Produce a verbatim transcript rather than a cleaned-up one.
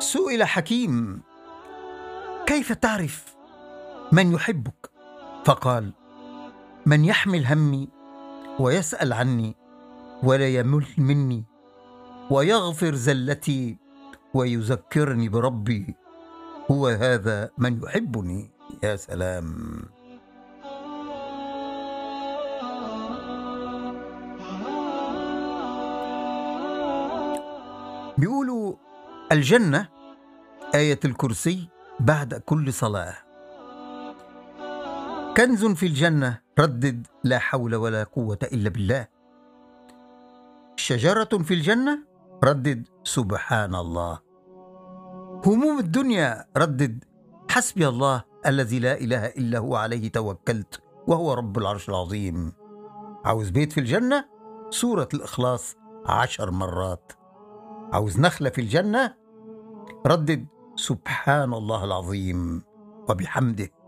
سئل حكيم: كيف تعرف من يحبك؟ فقال: من يحمل همي ويسأل عني ولا يمل مني ويغفر زلتي ويذكرني بربي، هو هذا من يحبني. يا سلام. بيقولوا الجنة آية الكرسي بعد كل صلاة، كنز في الجنة ردد لا حول ولا قوة إلا بالله، شجرة في الجنة ردد سبحان الله، هموم الدنيا ردد حسبي الله الذي لا إله إلا هو عليه توكلت وهو رب العرش العظيم. عاوز بيت في الجنة؟ سورة الإخلاص عشر مرات. عاوز نخلة في الجنة؟ ردد سبحان الله العظيم وبحمده